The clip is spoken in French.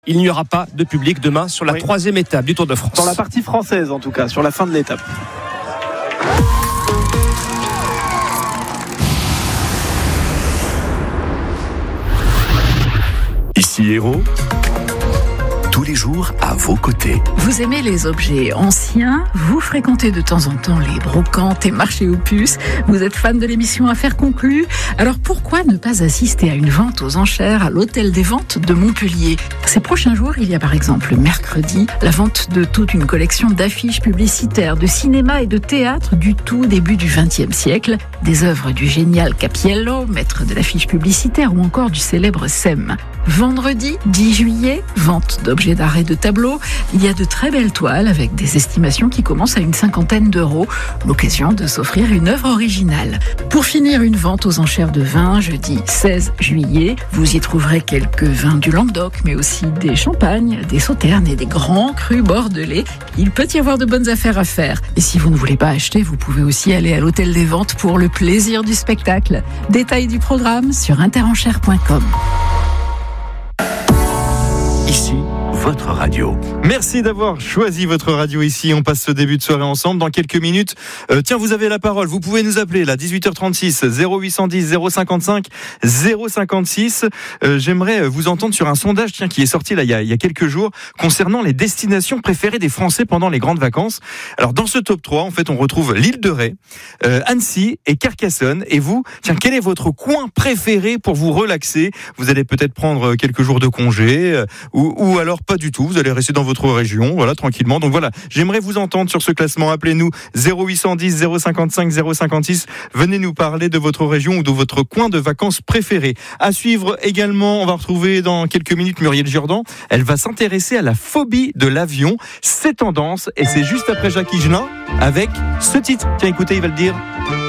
Il n'y aura pas de public demain sur la troisième étape du Tour de France. Dans la partie française en tout cas, sur la fin de l'étape. Ici Héros, tous les jours à vos côtés. Vous aimez les objets anciens, vous fréquentez de temps en temps les brocantes et marchés aux puces, vous êtes fan de l'émission Affaires conclues, alors pourquoi ne pas assister à une vente aux enchères à l'Hôtel des Ventes de Montpellier? Ces prochains jours, il y a par exemple mercredi la vente de toute une collection d'affiches publicitaires, de cinéma et de théâtre du tout début du XXe siècle, des œuvres du génial Capiello, maître de l'affiche publicitaire, ou encore du célèbre Sem. Vendredi 10 juillet, vente d'objets d'art et de tableaux. Il y a de très belles toiles avec des estimations qui commencent à une 50aine d'euros. L'occasion de s'offrir une œuvre originale. Pour finir, une vente aux enchères de vin jeudi 16 juillet. Vous y trouverez quelques vins du Languedoc, mais aussi des champagnes, des sauternes et des grands crus bordelais. Il peut y avoir de bonnes affaires à faire. Et si vous ne voulez pas acheter, vous pouvez aussi aller à l'Hôtel des Ventes pour le plaisir du spectacle. Détails du programme sur interenchères.com. Ici, votre radio. Merci d'avoir choisi votre radio ici. On passe ce début de soirée ensemble. Dans quelques minutes, tiens, vous avez la parole. Vous pouvez nous appeler là, 18h36, 0810 055 056. J'aimerais vous entendre sur un sondage qui est sorti là il y a quelques jours concernant les destinations préférées des Français pendant les grandes vacances. Alors dans ce top 3, en fait, on retrouve l'île de Ré, Annecy et Carcassonne. Et vous, tiens, quel est votre coin préféré pour vous relaxer? Vous allez peut-être prendre quelques jours de congé ou alors pas du tout. Vous allez rester dans votre région, voilà, tranquillement. Donc voilà, j'aimerais vous entendre sur ce classement. Appelez-nous 0810 055 056. Venez nous parler de votre région ou de votre coin de vacances préféré. À suivre également, on va retrouver dans quelques minutes Muriel Jourdan. Elle va s'intéresser à la phobie de l'avion, ses tendances, et c'est juste après Jacques Higelin avec ce titre. Tiens, écoutez, il va le dire.